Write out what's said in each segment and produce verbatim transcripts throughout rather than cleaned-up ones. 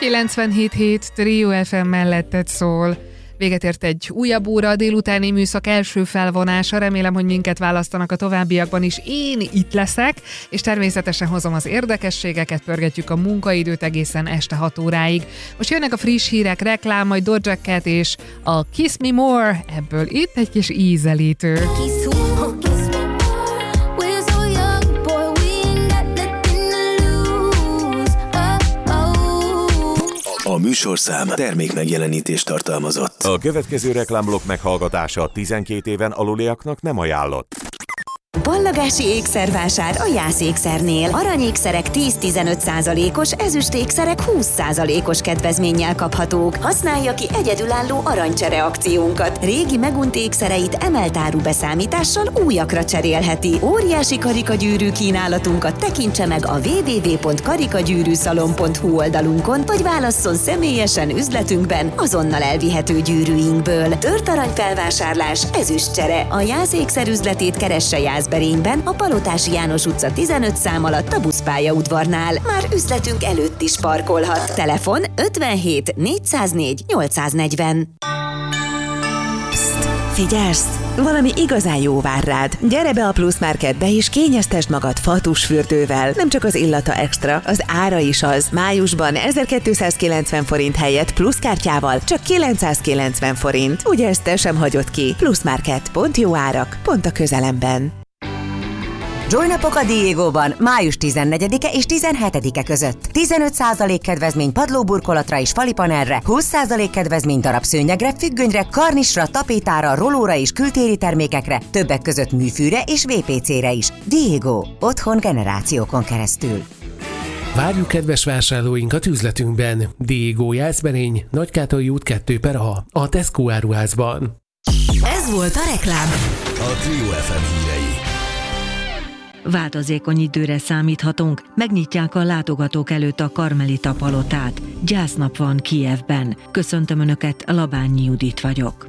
kilencvenhét hét Trio ef em melletted szól. Véget ért egy újabb óra, a délutáni műszak első felvonása. Remélem, hogy minket választanak a továbbiakban is. Én itt leszek, és természetesen hozom az érdekességeket, pörgetjük a munkaidőt egészen este hat óráig. Most jönnek a friss hírek, reklám, majd Doja Cat és a Kiss Me More, ebből itt egy kis ízelítő. A műsorszám termékmegjelenítést tartalmazott. A következő reklámblokk meghallgatása tizenkét éven aluliaknak nem ajánlott. Ballagási ékszervásár a Jász Ékszernél. Aranyékszerek tíz-tizenöt százalékos, ezüstékszerek húsz százalékos kedvezménnyel kaphatók. Használja ki egyedülálló aranycsere akciónkat. Régi megunt ékszereit emelt áru beszámítással újakra cserélheti. Óriási karikagyűrű kínálatunkat tekintse meg a double-u double-u double-u pont karikagyűrűszalon pont hu oldalunkon, vagy válasszon személyesen üzletünkben azonnal elvihető gyűrűinkből. Tört aranyfelvásárlás, ezüstcsere. A Jász Ékszer üzletét keresse Jászberényben, a Palotási János utca tizenöt szám alatt a buszpálya udvarnál. Már üzletünk előtt is parkolhat. Telefon ötvenhét négyszáznégy nyolcszáznegyven. Psst, figyelsz! Valami igazán jó vár rád. Gyere be a Plusz Marketbe és kényeztesd magad fatusfürdővel. Nem csak az illata extra, az ára is az. Májusban ezerkétszázkilencven forint helyett pluszkártyával csak kilencszázkilencven forint. Ugye ezt te sem hagyod ki? Pluszmarket. Pont jó árak, pont a közelemben. Joy-napok a Diegóban május tizennegyedike és tizenhetedike között. tizenöt százalék kedvezmény padlóburkolatra és falipanelre, húsz százalék kedvezmény darabszőnyegre, függönyre, karnisra, tapétára, rolóra és kültéri termékekre, többek között műfűre és vé pé cére is. Diego. Otthon generációkon keresztül. Várjuk kedves vásárlóinkat üzletünkben. Diego Jászberény, Nagykátai út kettő per A, a Tesco áruházban. Ez volt a reklám. A Trio ef em hírei. Változékony időre számíthatunk, megnyitják a látogatók előtt a Karmelita palotát. Gyásznap van Kijevben. Köszöntöm Önöket, Labányi Judit vagyok.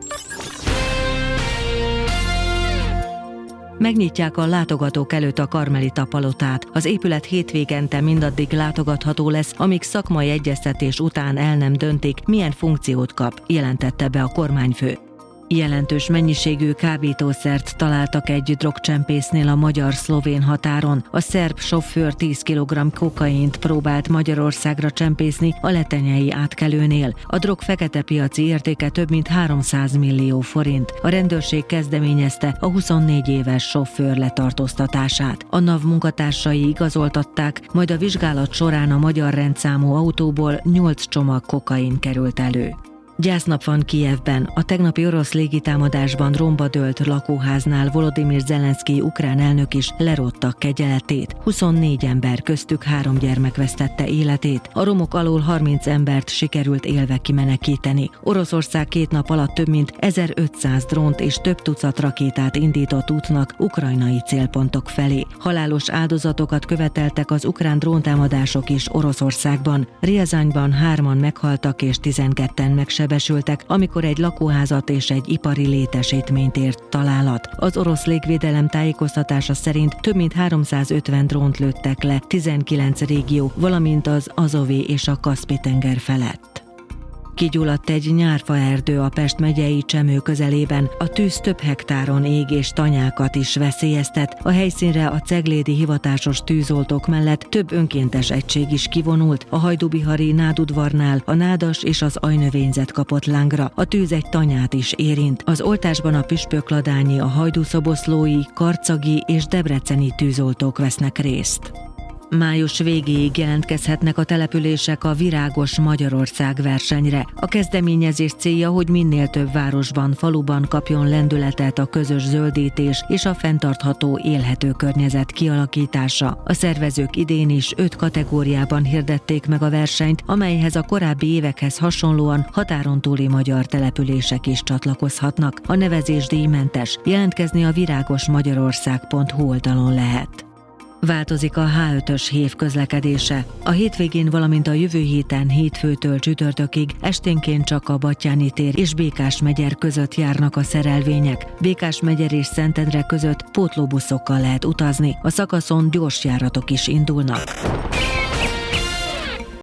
Megnyitják a látogatók előtt a Karmelita palotát. Az épület hétvégente mindaddig látogatható lesz, amíg szakmai egyeztetés után el nem döntik, milyen funkciót kap, jelentette be a kormányfő. Jelentős mennyiségű kábítószert találtak egy drogcsempésznél a magyar-szlovén határon. A szerb sofőr tíz kilogramm kokaint próbált Magyarországra csempészni a letenyei átkelőnél. A drog fekete piaci értéke több mint háromszáz millió forint. A rendőrség kezdeményezte a huszonnégy éves sofőr letartóztatását. A NAV munkatársai igazoltatták, majd a vizsgálat során a magyar rendszámú autóból nyolc csomag kokain került elő. Gyásznap van Kijevben. A tegnapi orosz légitámadásban romba dőlt lakóháznál Volodymyr Zelenszkij ukrán elnök is lerotta kegyeletét. huszonnégy ember, köztük három gyermek vesztette életét. A romok alól harminc embert sikerült élve kimenekíteni. Oroszország két nap alatt több mint ezerötszáz drónt és több tucat rakétát indított útnak ukrajnai célpontok felé. Halálos áldozatokat követeltek az ukrán dróntámadások is Oroszországban. Riazanyban hárman meghaltak és tizenketten megsebesültek, amikor egy lakóházat és egy ipari létesítményt ért találat. Az orosz légvédelem tájékoztatása szerint több mint háromszázötven drónt lőttek le tizenkilenc régió, valamint az Azovi és a Kaszpi-tenger felett. Kigyulladt egy nyárfaerdő a Pest megyei Csemő közelében. A tűz több hektáron ég és tanyákat is veszélyeztet. A helyszínre a ceglédi hivatásos tűzoltók mellett több önkéntes egység is kivonult. A hajdúbihari nádudvarnál a nádas és az ajnövényzet kapott lángra. A tűz egy tanyát is érint. Az oltásban a püspökladányi, a hajdúszoboszlói, karcagi és debreceni tűzoltók vesznek részt. Május végéig jelentkezhetnek a települések a Virágos Magyarország versenyre. A kezdeményezés célja, hogy minél több városban, faluban kapjon lendületet a közös zöldítés és a fenntartható élhető környezet kialakítása. A szervezők idén is öt kategóriában hirdették meg a versenyt, amelyhez a korábbi évekhez hasonlóan határon túli magyar települések is csatlakozhatnak. A nevezés díjmentes. Jelentkezni a virágosmagyarország pont hu oldalon lehet. Változik a há ötös hév közlekedése. A hétvégén, valamint a jövő héten hétfőtől csütörtökig esténként csak a Batthyáni tér és Békásmegyer között járnak a szerelvények. Békásmegyer és Szentendre között pótlóbuszokkal lehet utazni. A szakaszon gyors járatok is indulnak.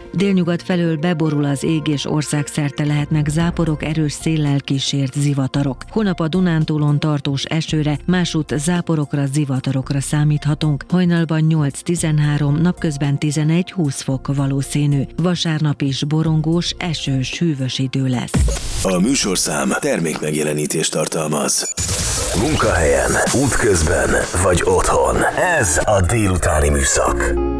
Délnyugat felől beborul az ég, és országszerte lehetnek záporok, erős széllel kísért zivatarok. Holnap a Dunántúlon tartós esőre, másút záporokra, zivatarokra számíthatunk. Hajnalban nyolc-tizenhárom, napközben tizenegy-húsz fok valószínű. Vasárnap is borongós, esős, hűvös idő lesz. A műsorszám termékmegjelenítést tartalmaz. Munkahelyen, útközben vagy otthon. Ez a délutáni műszak.